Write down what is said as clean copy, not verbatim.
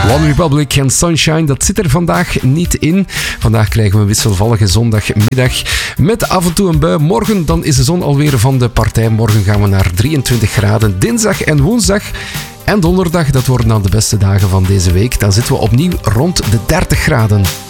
One Republic en Sunshine, dat zit er vandaag niet in. Vandaag krijgen we een wisselvallige zondagmiddag met af en toe een bui. Morgen dan is de zon alweer van de partij. Morgen gaan we naar 23 graden. Dinsdag en woensdag en donderdag, dat worden dan de beste dagen van deze week. Dan zitten we opnieuw rond de 30 graden.